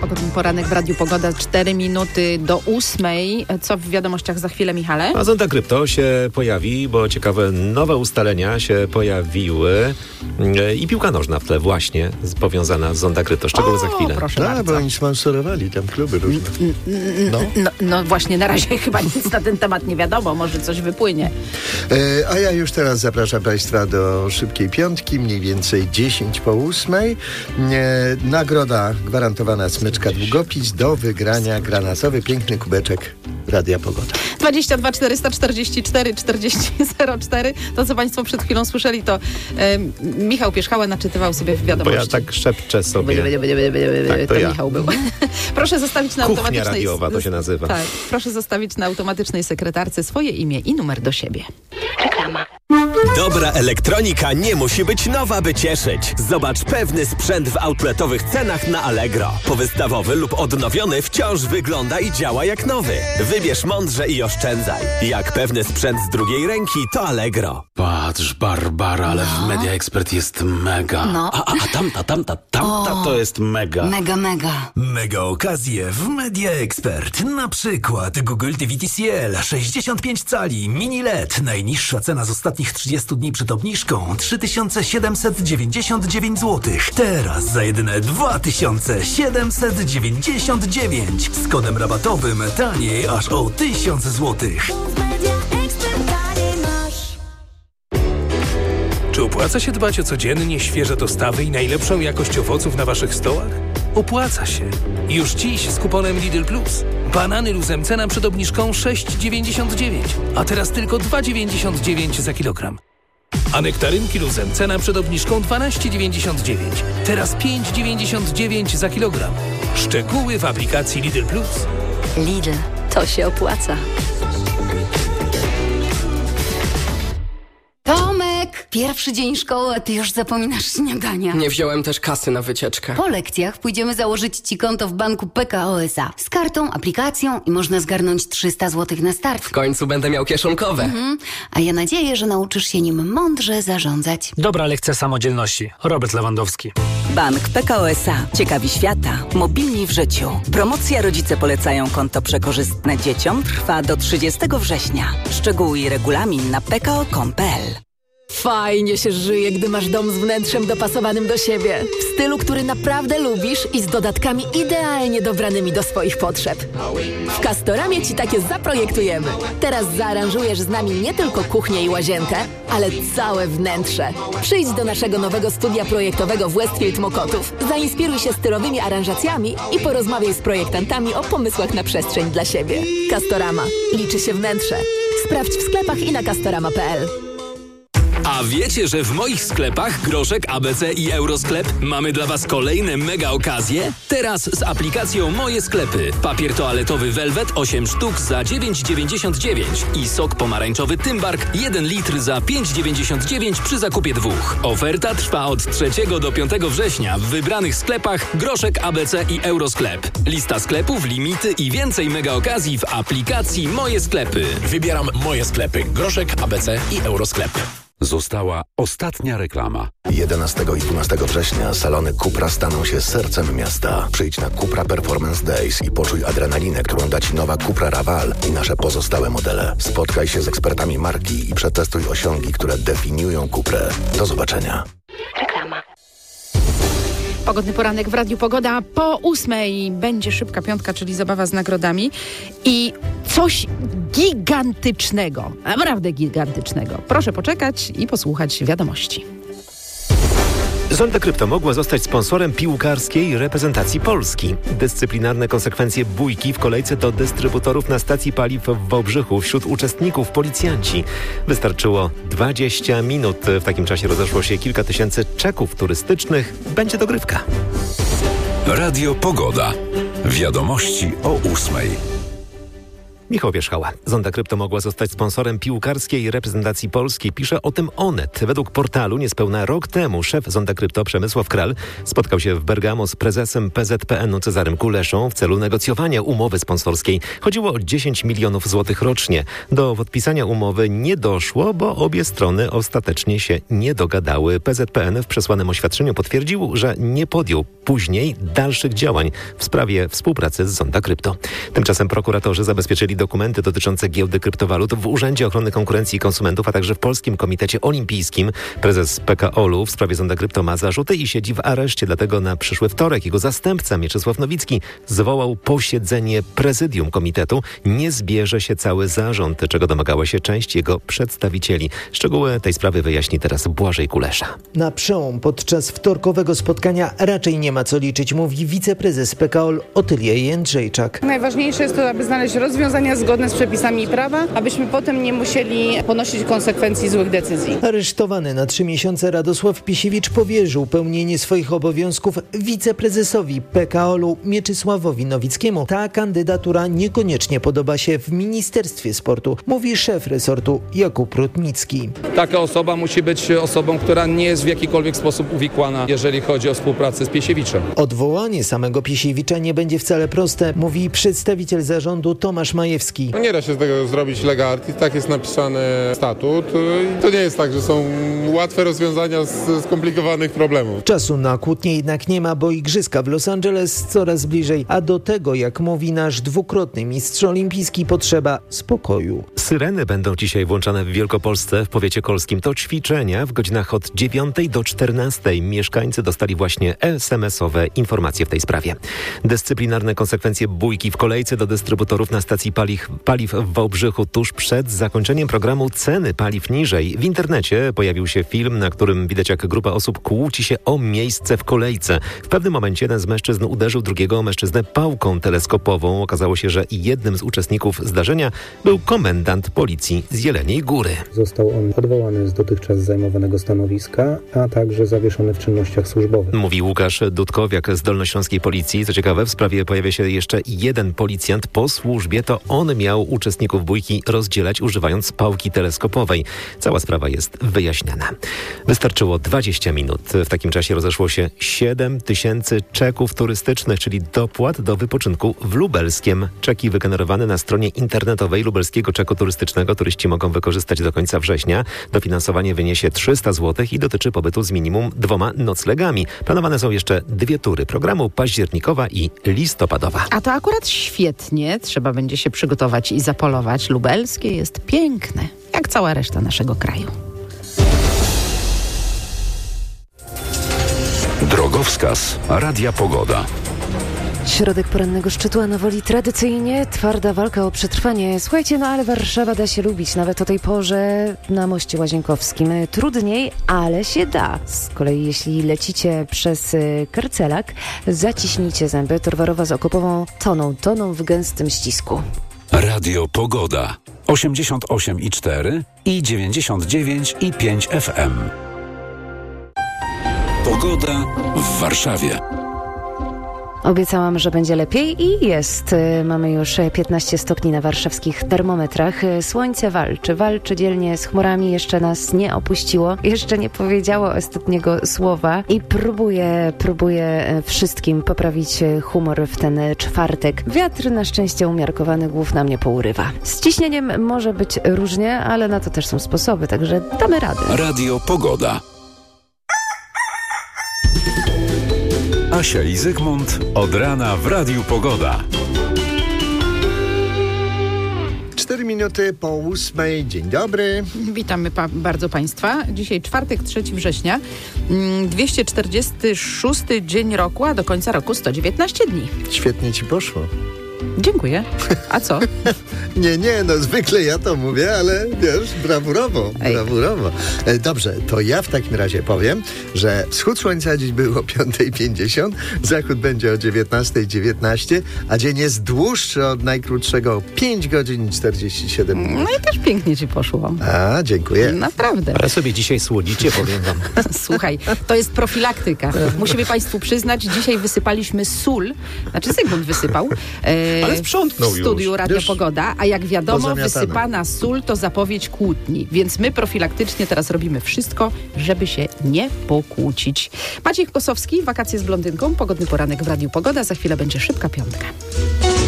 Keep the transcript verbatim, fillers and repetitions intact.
Pogodny poranek w Radiu Pogoda, cztery minuty do ósmej. Co w wiadomościach za chwilę, Michale? A Zonda Krypto się pojawi, bo ciekawe nowe ustalenia się pojawiły i piłka nożna w tle właśnie powiązana z Zonda Krypto. Szczegóły o, za chwilę. Proszę A, bardzo. bo oni sponsorowali tam kluby różne. No. No, no właśnie, na razie chyba nic na ten temat nie wiadomo, może coś wypłynie. E, a ja już teraz zapraszam Państwa do szybkiej piątki, mniej więcej dziesięć po ósmej. E, nagroda gwarantowana, smyczka długopis do wygrania, granatowy, piękny kubeczek Radia Pogoda. dwadzieścia dwa czterysta czterdzieści cztery czterdzieści zero cztery. To, co Państwo przed chwilą słyszeli, to e, Michał Pierzchała naczytywał sobie w Bo wiadomości. ja tak szepczę sobie. Tak, to to ja. Michał był. Proszę zostawić na Kuchnia automatycznej... radiowa to się nazywa. Tak, proszę zostawić na automatycznej sekretarce swoje imię i numer do siebie. Reklama. Dobra elektronika nie musi być nowa, by cieszyć. Zobacz pewny sprzęt w outletowych cenach na Allegro. Powystawowy lub odnowiony wciąż wygląda i działa jak nowy. Wybierz mądrze i oszczędzaj. Jak pewny sprzęt z drugiej ręki, to Allegro. Patrz, Barbara, ale w Media Expert jest mega. No. A, a, a tamta, tamta, tamta O. to jest mega. Mega, mega. Mega okazje w Media Expert. Na przykład Google T V T C L sześćdziesiąt pięć cali mini L E D. Najniższa cena z ostatnich trzydziestu dni przed obniżką trzy tysiące siedemset dziewięćdziesiąt dziewięć złotych. Teraz za jedyne dwa tysiące siedemset dziewięćdziesiąt dziewięć. Z kodem rabatowym taniej aż o tysiąc złotych. Czy opłaca się dbać o codziennie świeże dostawy i najlepszą jakość owoców na waszych stołach? Opłaca się. Już dziś z kuponem Lidl Plus. Banany luzem cena przed obniżką sześć dziewięćdziesiąt dziewięć, a teraz tylko dwa dziewięćdziesiąt dziewięć za kilogram. A nektarynki luzem cena przed obniżką dwanaście dziewięćdziesiąt dziewięć, teraz pięć dziewięćdziesiąt dziewięć za kilogram. Szczegóły w aplikacji Lidl Plus. Lidl, to się opłaca. Tomek! Pierwszy dzień szkoły, a ty już zapominasz śniadania. Nie wziąłem też kasy na wycieczkę. Po lekcjach pójdziemy założyć ci konto w banku P K O S A. Z kartą, aplikacją i można zgarnąć trzysta złotych na start. W końcu będę miał kieszonkowe. Mhm. A ja nadzieję, że nauczysz się nim mądrze zarządzać. Dobra lekcja samodzielności. Robert Lewandowski. Bank P K O S A. Ciekawi świata. Mobilni w życiu. Promocja Rodzice polecają konto przekorzystne dzieciom trwa do trzydziestego września. Szczegóły i regulamin na p k o kropka com kropka p l. Fajnie się żyje, gdy masz dom z wnętrzem dopasowanym do siebie. W stylu, który naprawdę lubisz i z dodatkami idealnie dobranymi do swoich potrzeb. W Castoramie ci takie zaprojektujemy. Teraz zaaranżujesz z nami nie tylko kuchnię i łazienkę, ale całe wnętrze. Przyjdź do naszego nowego studia projektowego w Westfield Mokotów. Zainspiruj się stylowymi aranżacjami i porozmawiaj z projektantami o pomysłach na przestrzeń dla siebie. Castorama. Liczy się wnętrze. Sprawdź w sklepach i na castorama kropka p l. A wiecie, że w moich sklepach Groszek, A B C i Eurosklep mamy dla Was kolejne mega okazje? Teraz z aplikacją Moje Sklepy. Papier toaletowy Velvet osiem sztuk za dziewięć dziewięćdziesiąt dziewięć i sok pomarańczowy Tymbark jeden litr za pięć dziewięćdziesiąt dziewięć przy zakupie dwóch. Oferta trwa od trzeciego do piątego września w wybranych sklepach Groszek, A B C i Eurosklep. Lista sklepów, limity i więcej mega okazji w aplikacji Moje Sklepy. Wybieram Moje Sklepy. Groszek, A B C i Eurosklep. Została ostatnia reklama. jedenastego i dwunastego września salony Cupra staną się sercem miasta. Przyjdź na Cupra Performance Days i poczuj adrenalinę, którą da Ci nowa Cupra Raval i nasze pozostałe modele. Spotkaj się z ekspertami marki i przetestuj osiągi, które definiują Cuprę. Do zobaczenia. Reklama. Pogodny poranek w Radiu Pogoda. Po ósmej będzie szybka piątka, czyli zabawa z nagrodami i coś gigantycznego, naprawdę gigantycznego. Proszę poczekać i posłuchać wiadomości. Zonda Krypto mogła zostać sponsorem piłkarskiej reprezentacji Polski. Dyscyplinarne konsekwencje bójki w kolejce do dystrybutorów na stacji paliw w Wałbrzychu. Wśród uczestników policjanci. Wystarczyło dwadzieścia minut. W takim czasie rozeszło się kilka tysięcy czeków turystycznych. Będzie dogrywka. Radio Pogoda. Wiadomości o ósmej. Michał Wierzchała. Zonda Krypto mogła zostać sponsorem piłkarskiej reprezentacji Polski. Pisze o tym Onet. Według portalu niespełna rok temu szef Zonda Krypto Przemysław Kral spotkał się w Bergamo z prezesem P Z P N-u Cezarym Kuleszą w celu negocjowania umowy sponsorskiej. Chodziło o dziesięć milionów złotych rocznie. Do podpisania umowy nie doszło, bo obie strony ostatecznie się nie dogadały. P Z P N w przesłanym oświadczeniu potwierdził, że nie podjął później dalszych działań w sprawie współpracy z Zonda Krypto. Tymczasem prokuratorzy zabezpieczyli dokumenty dotyczące giełdy kryptowalut w Urzędzie Ochrony Konkurencji i Konsumentów, a także w Polskim Komitecie Olimpijskim. Prezes P K O L u w sprawie Zonda Krypto ma zarzuty i siedzi w areszcie, dlatego na przyszły wtorek jego zastępca Mieczysław Nowicki zwołał posiedzenie prezydium komitetu. Nie zbierze się cały zarząd, czego domagała się część jego przedstawicieli. Szczegóły tej sprawy wyjaśni teraz Błażej Kulesza. Na przełom podczas wtorkowego spotkania raczej nie ma co liczyć, mówi wiceprezes P K O L Otylia Jędrzejczak. Najważniejsze jest to, aby znaleźć rozwiązania zgodne z przepisami prawa, abyśmy potem nie musieli ponosić konsekwencji złych decyzji. Aresztowany na trzy miesiące Radosław Pisiewicz powierzył pełnienie swoich obowiązków wiceprezesowi P K O L u Mieczysławowi Nowickiemu. Ta kandydatura niekoniecznie podoba się w Ministerstwie Sportu, mówi szef resortu Jakub Rutnicki. Taka osoba musi być osobą, która nie jest w jakikolwiek sposób uwikłana, jeżeli chodzi o współpracę z Pisiewiczem. Odwołanie samego Pisiewicza nie będzie wcale proste, mówi przedstawiciel zarządu Tomasz Majewski. No nie da się z tego zrobić lega artis, tak jest napisany statut. I to nie jest tak, że są łatwe rozwiązania z skomplikowanych problemów. Czasu na kłótnie jednak nie ma, bo igrzyska w Los Angeles coraz bliżej, a do tego, jak mówi nasz dwukrotny mistrz olimpijski, potrzeba spokoju. Syreny będą dzisiaj włączane w Wielkopolsce, w powiecie kolskim. To ćwiczenia w godzinach od dziewiątej do czternastej. Mieszkańcy dostali właśnie es em esowe informacje w tej sprawie. Dyscyplinarne konsekwencje bójki w kolejce do dystrybutorów na stacji paliw, paliw w Wałbrzychu tuż przed zakończeniem programu Ceny paliw niżej. W internecie pojawił się film, na którym widać, jak grupa osób kłóci się o miejsce w kolejce. W pewnym momencie jeden z mężczyzn uderzył drugiego mężczyznę pałką teleskopową. Okazało się, że jednym z uczestników zdarzenia był komendant policji z Jeleniej Góry. Został on odwołany z dotychczas zajmowanego stanowiska, a także zawieszony w czynnościach służbowych. Mówi Łukasz Dudkowiak z Dolnośląskiej Policji. Co ciekawe, w sprawie pojawia się jeszcze jeden policjant po służbie. To on miał uczestników bójki rozdzielać, używając pałki teleskopowej. Cała sprawa jest wyjaśniana. Wystarczyło dwadzieścia minut. W takim czasie rozeszło się siedem tysięcy czeków turystycznych, czyli dopłat do wypoczynku w Lubelskiem. Czeki wygenerowane na stronie internetowej Lubelskiego Czeku Turystycznego turyści mogą wykorzystać do końca września. Dofinansowanie wyniesie trzysta złotych i dotyczy pobytu z minimum dwoma noclegami. Planowane są jeszcze dwie tury programu, październikowa i listopadowa. A to akurat świetnie. Trzeba będzie się przygotować i zapolować. Lubelskie jest piękne, jak cała reszta naszego kraju. Drogowskaz Radia Pogoda. Środek porannego szczytu, a na Woli tradycyjnie twarda walka o przetrwanie. Słuchajcie, no ale Warszawa da się lubić, nawet o tej porze na Moście Łazienkowskim. Trudniej, ale się da. Z kolei jeśli lecicie przez Karcelak, zaciśnijcie zęby. Torwarowa z Okopową toną, toną w gęstym ścisku. Radio Pogoda. osiemdziesiąt osiem i cztery i dziewięćdziesiąt dziewięć i pięć F M. Pogoda w Warszawie. Obiecałam, że będzie lepiej i jest. Mamy już piętnaście stopni na warszawskich termometrach. Słońce walczy, walczy dzielnie z chmurami, jeszcze nas nie opuściło, jeszcze nie powiedziało ostatniego słowa i próbuje, próbuje wszystkim poprawić humor w ten czwartek. Wiatr na szczęście umiarkowany głów nam nie pourywa. Z ciśnieniem może być różnie, ale na to też są sposoby, także damy radę. Radio Pogoda. Asia i Zygmunt od rana w Radiu Pogoda. Cztery minuty po ósmej. Dzień dobry. Witamy pa- bardzo Państwa. Dzisiaj czwartek, trzeciego września, dwieście czterdziesty szósty dzień roku, a do końca roku sto dziewiętnaście dni. Świetnie ci poszło. Dziękuję. A co? nie, nie, no zwykle ja to mówię, ale wiesz, brawurowo, Ej. brawurowo. Dobrze, to ja w takim razie powiem, że wschód słońca dziś był o piąta pięćdziesiąt, zachód będzie o dziewiętnasta dziewiętnaście, a dzień jest dłuższy od najkrótszego o pięć godzin i czterdzieści siedem minut. No i też pięknie ci poszło. A, dziękuję. Naprawdę. Ale sobie dzisiaj słodzicie, powiem wam. Słuchaj, to jest profilaktyka. Musimy Państwu przyznać, dzisiaj wysypaliśmy sól, znaczy Zygmunt wysypał, e, Ale sprzątnął w studiu już. Radio Już Pogoda, a jak wiadomo, pozamiatane. wysypana sól to zapowiedź kłótni, więc my profilaktycznie teraz robimy wszystko, żeby się nie pokłócić. Maciej Kosowski, wakacje z blondynką, pogodny poranek w Radiu Pogoda, za chwilę będzie szybka piątka.